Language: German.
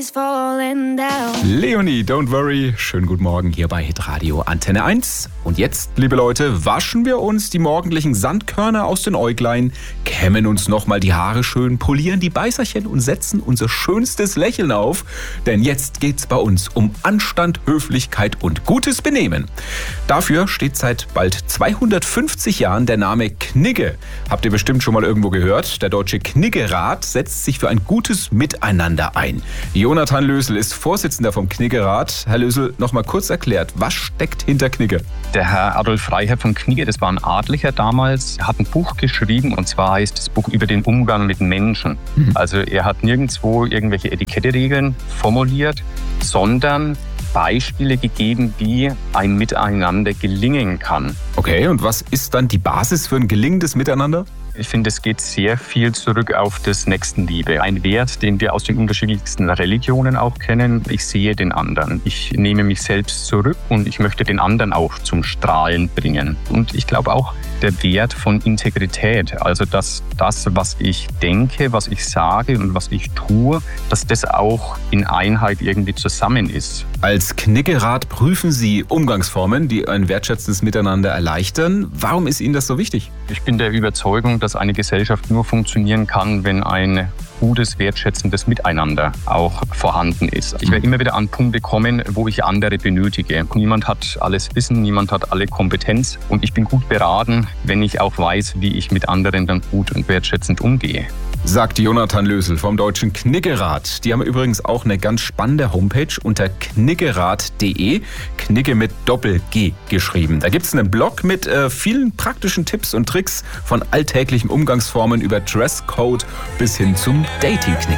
is falling down. Leonie, don't worry. Schönen guten Morgen hier bei Hitradio Antenne 1. Und jetzt, liebe Leute, waschen wir uns die morgendlichen Sandkörner aus den Äuglein, kämmen uns nochmal die Haare schön, polieren die Beißerchen und setzen unser schönstes Lächeln auf. Denn jetzt geht's bei uns um Anstand, Höflichkeit und gutes Benehmen. Dafür steht seit bald 250 Jahren der Name Knigge. Habt ihr bestimmt schon mal irgendwo gehört? Der Deutsche Kniggerat setzt sich für ein gutes Miteinander ein. Jonathan Lösel ist Vorsitzender vom Kniggerat. Herr Lösel, noch mal kurz erklärt, was steckt hinter Knigge? Der Herr Adolf Freiherr von Knigge, das war ein Adliger damals, hat ein Buch geschrieben, und zwar heißt das Buch über den Umgang mit Menschen. Also er hat nirgendwo irgendwelche Etiketteregeln formuliert, sondern Beispiele gegeben, wie ein Miteinander gelingen kann. Okay, und was ist dann die Basis für ein gelingendes Miteinander? Ich finde, es geht sehr viel zurück auf das Nächstenliebe. Ein Wert, den wir aus den unterschiedlichsten Religionen auch kennen. Ich sehe den anderen. Ich nehme mich selbst zurück und ich möchte den anderen auch zum Strahlen bringen. Und ich glaube auch der Wert von Integrität. Also, dass das, was ich denke, was ich sage und was ich tue, dass das auch in Einheit irgendwie zusammen ist. Als Kniggerat prüfen Sie Umgangsformen, die ein wertschätzendes Miteinander erleichtern. Warum ist Ihnen das so wichtig? Ich bin der Überzeugung, dass eine Gesellschaft nur funktionieren kann, wenn ein gutes, wertschätzendes Miteinander auch vorhanden ist. Ich werde immer wieder an Punkte kommen, wo ich andere benötige. Niemand hat alles Wissen, niemand hat alle Kompetenz, und ich bin gut beraten, wenn ich auch weiß, wie ich mit anderen dann gut und wertschätzend umgehe. Sagt Jonathan Lösel vom Deutschen Kniggerat. Die haben übrigens auch eine ganz spannende Homepage unter kniggerat.de. Knigge mit Doppel-G geschrieben. Da gibt es einen Blog mit vielen praktischen Tipps und Tricks von alltäglichen Umgangsformen über Dresscode bis hin zum Dating-Knigge.